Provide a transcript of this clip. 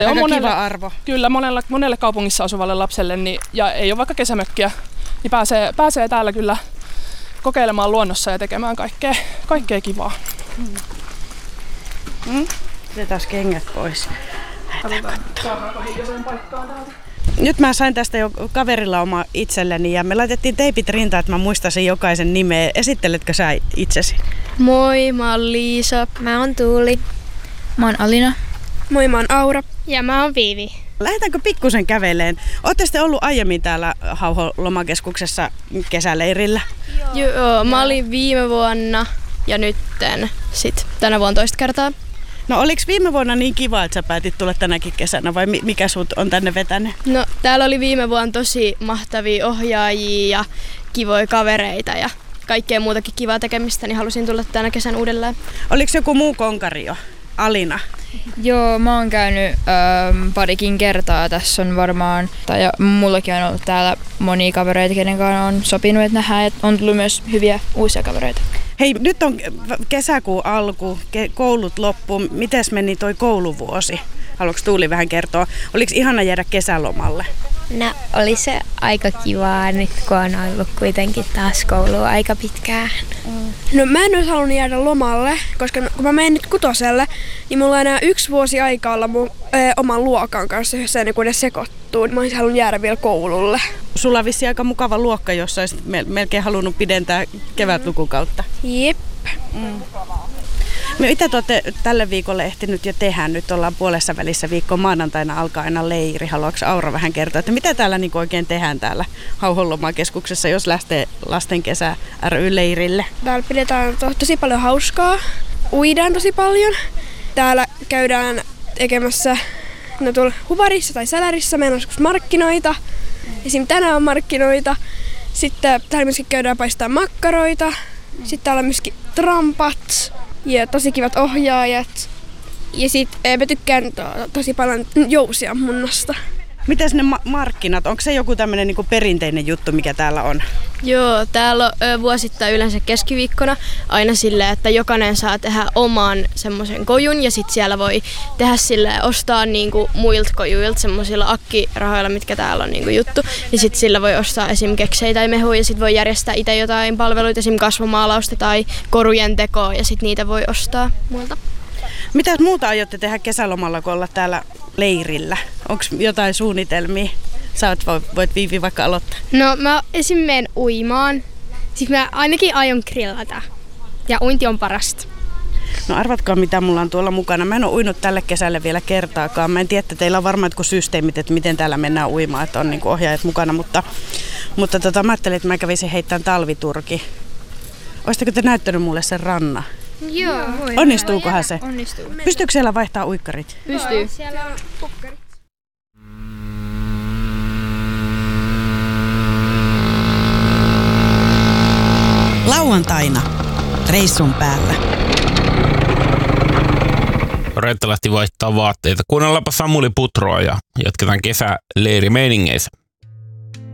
Aika kiva arvo. Kyllä, monelle kaupungissa asuvalle lapselle ja ei ole vaikka kesämökkiä, niin pääsee täällä kyllä kokeilemaan luonnossa ja tekemään kaikkea kivaa. Otetaan kengät pois. Nyt mä sain tästä jo kaverilla oma itselleni ja me laitettiin teipit rintaan, että mä muistaisin jokaisen nimeä. Esitteletkö sä itsesi? Moi, mä oon Liisa. Mä oon Tuuli. Mä oon Alina. Moi, mä oon Aura. Ja mä oon Viivi. Lähdetäänkö pikkusen käveleen? Ootte sitten ollut aiemmin täällä Hauhon lomakeskuksessa kesäleirillä? Joo, mä olin viime vuonna ja nytten sit tänä vuonna toista kertaa. No oliks viime vuonna niin kiva, että sä päätit tulla tänäkin kesänä vai mikä sut on tänne vetänyt? No täällä oli viime vuonna tosi mahtavia ohjaajia ja kivoja kavereita ja kaikkea muutakin kivaa tekemistä, niin halusin tulla tänä kesän uudelleen. Oliko joku muu konkari jo? Alina? Joo, mä oon käynyt parikin kertaa. Tässä on varmaan, ja mullakin on ollut täällä monia kavereita, kenen kanssa on sopinut, että nähdään, että on tullut myös hyviä uusia kavereita. Hei, nyt on kesäkuun alku, koulut loppu. Mites meni toi kouluvuosi? Haluatko Tuuli vähän kertoa? Oliko ihana jäädä kesälomalle? No oli se aika kivaa nyt, kun on ollut kuitenkin taas koulua aika pitkään. No mä en olisi halunnut jäädä lomalle, koska kun mä menen nyt kutoselle, niin mulla on enää 1 vuosi aikaa olla mun oman luokan kanssa yhdessä ennen kuin ne sekoittuu. Mä olisin halunnut jäädä vielä koululle. Sulla on vissiin aika mukava luokka, jossa olisit melkein halunnut pidentää kevätlukukautta. Jep. Mitä te olette tälle viikolle ehtinyt jo tehdä? Nyt ollaan puolessa välissä viikkoa, maanantaina alkaa aina leiri. Haluatko Aura vähän kertoa, että mitä täällä niin oikein tehdään täällä Hauhon lomakeskuksessa, jos lähtee lasten kesä ry-leirille? Täällä pidetään tosi paljon hauskaa. Uidaan tosi paljon. Täällä käydään tekemässä tuolla Huvarissa tai Sälärissa. Meillä on markkinoita. Esimerkiksi tänään on markkinoita. Sitten täällä myöskin käydään paistaa makkaroita. Sitten täällä on myöskin trampat. Ja tosi kivat ohjaajat. Ja sitten mä tykkään tosi paljon jousiammunnasta. Mitäs ne markkinat? Onko se joku tämmöinen niinku perinteinen juttu, mikä täällä on? Joo, täällä on vuosittain yleensä keskiviikkona aina silleen, että jokainen saa tehdä oman semmoisen kojun ja sitten siellä voi tehdä silleen, ostaa niinku muilta kojuilta semmoisilla akkirahoilla, mitkä täällä on niinku juttu. Ja sitten sillä voi ostaa esim. Keksejä tai mehuja ja sitten voi järjestää itse jotain palveluita, esim. Kasvomaalausta tai korujen tekoa ja sitten niitä voi ostaa muilta. Mitä muuta aiotte tehdä kesälomalla, kun olla täällä leirillä? Onko jotain suunnitelmia? Sä voit Viivi vaikka aloittaa. No mä esim. Menen uimaan. Siis mä ainakin aion grillata. Ja uinti on parasta. No arvatkaa mitä mulla on tuolla mukana. Mä en ole uinut tälle kesälle vielä kertaakaan. Mä en tiedä, että teillä on varmaan jotkut systeemit, että miten täällä mennään uimaan, että on niinku ohjaajat mukana. Mutta mä ajattelin, että mä kävisin heittämään talviturki. Oisitteko te näyttänyt mulle sen rannan? Joo. Onnistuukohan se? Onnistuu. Pystyykö siellä vaihtaa uikkarit? Pystyy. Siellä on pukkarit. Lauantaina reissun päällä. Reetta lähti vaihtaa vaatteita. Kuunnellaanpa Samuli Putroa ja jatketaan kesäleirimeiningeissä.